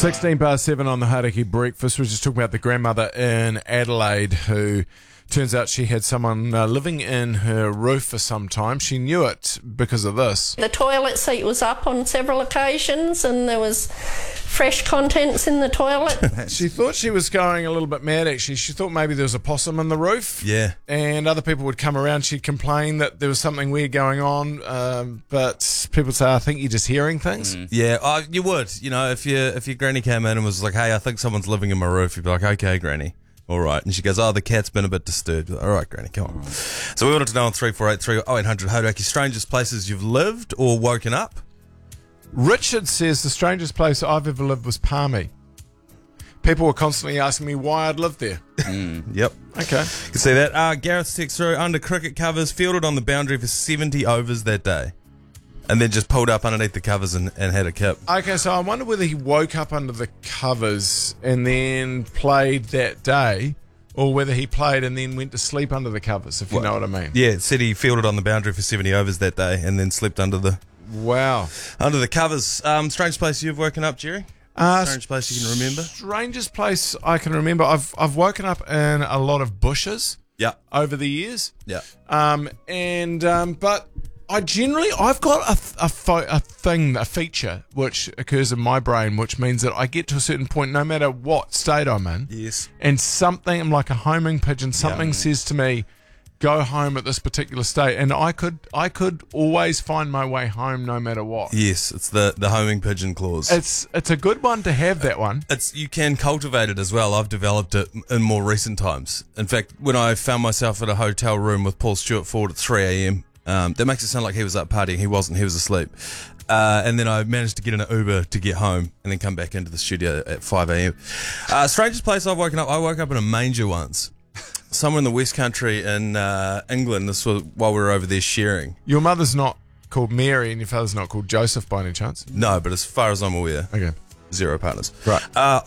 7 on the Hauraki Breakfast. We were just talking about the grandmother in Adelaide who turns out she had someone living in her roof for some time. She knew it because of this. The toilet seat was up on several occasions and there was fresh contents in the toilet. She thought she was going a little bit mad, actually. She thought maybe there was a possum in the roof. Yeah. And other people would come around. She'd complain that there was something weird going on. But people say, I think you're just hearing things. Yeah, you would. You know, if your granny came in and was like, hey, I think someone's living in my roof, you'd be like, okay, granny. All right. And she goes, oh, the cat's been a bit disturbed. All right, granny, come on. So we wanted to know on 3483 0800 Hauraki, strangest places you've lived or woken up. Richard says the strangest place I've ever lived was Palmy. People were constantly asking me why I'd lived there. Yep. Okay. You can see that. Gareth texts through, under cricket covers, fielded on the boundary for 70 overs that day. And then just pulled up underneath the covers and had a kip. Okay, so I wonder whether he woke up under the covers and then played that day, or whether he played and then went to sleep under the covers, if you know what I mean. Yeah, it said he fielded on the boundary for 70 overs that day and then slept under the covers. Strange place you've woken up, Jerry? Strange place you can remember? Strangest place I can remember. I've woken up in a lot of bushes. Yeah. Over the years. Yeah. But I've got a feature which occurs in my brain, which means that I get to a certain point, no matter what state I'm in. Yes. And I'm like a homing pigeon. Something says to me, go home at this particular state, and I could always find my way home no matter what. Yes, it's the homing pigeon clause. It's a good one to have, that one. You can cultivate it as well. I've developed it in more recent times. In fact, when I found myself at a hotel room with Paul Stewart Ford at 3 a.m. That makes it sound like he was up partying. He wasn't. He was asleep. And then I managed to get in an Uber to get home and then come back into the studio at 5 a.m. Strangest place I've woken up. I woke up in a manger once. Somewhere in the West Country in England. This was while we were over there sharing. Your mother's not called Mary and your father's not called Joseph by any chance? No, but as far as I'm aware. Okay. Zero partners. Right.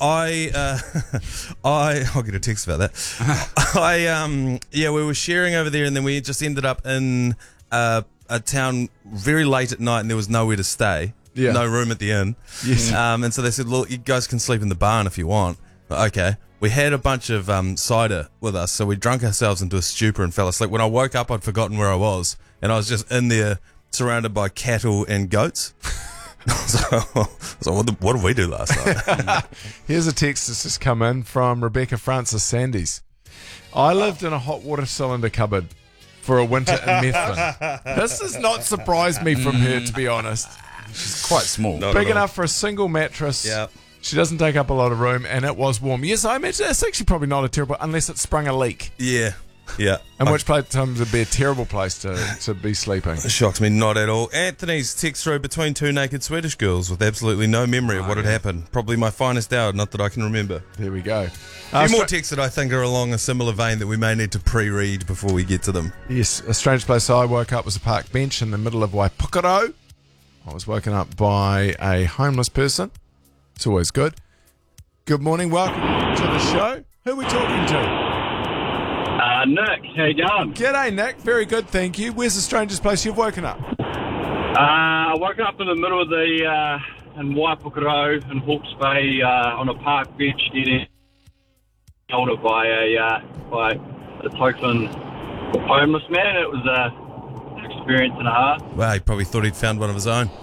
I'll get a text about that. We were sharing over there and then we just ended up in a town very late at night and there was nowhere to stay. Yeah. No room at the inn. Yes. And so they said, look, you guys can sleep in the barn if you want. Okay. We had a bunch of cider with us, so we drunk ourselves into a stupor and fell asleep. When I woke up, I'd forgotten where I was, and I was just in there surrounded by cattle and goats. So what did we do last night? Here's a text that's just come in from Rebecca Francis Sandys. I lived in a hot water cylinder cupboard for a winter in Methven. This does not surprise me from her, to be honest. She's quite small. Big enough for a single mattress. Yeah. She doesn't take up a lot of room, and it was warm. Yes, I imagine it's actually probably not a terrible, unless it sprung a leak. Yeah. In which times would be a terrible place to be sleeping. It shocks me not at all. Anthony's text through, between two naked Swedish girls with absolutely no memory of what had happened. Probably my finest hour, not that I can remember. There we go. A few more texts that I think are along a similar vein that we may need to pre-read before we get to them. Yes, a strange place I woke up was a park bench in the middle of Waipukaro. I was woken up by a homeless person. It's always good. Good morning, welcome to the show. Who are we talking to? Nick, how you going? G'day, Nick. Very good, thank you. Where's the strangest place you've woken up? I woke up in the middle of in Waipukaro in Hawke's Bay on a park bench getting older by a token homeless man. It was an experience and a half. Well, he probably thought he'd found one of his own.